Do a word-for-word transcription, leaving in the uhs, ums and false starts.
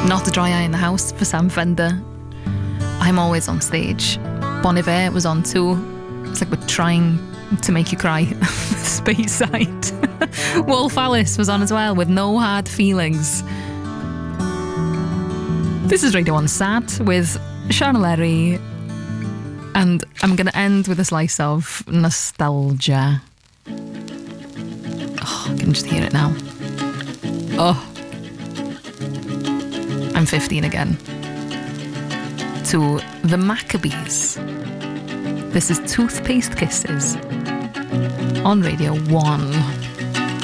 Not a Dry Eye in the House for Sam Fender. I'm Always on Stage. Bon Iver was on too. It's like we're trying to make you cry. Speyside. Wolf Alice was on as well with No Hard Feelings. This is Radio one Sad with Sharon Larry, and I'm going to end with a slice of nostalgia. Oh, I can just hear it now. Oh, I'm fifteen again. To the Maccabees. This is Toothpaste Kisses on Radio one.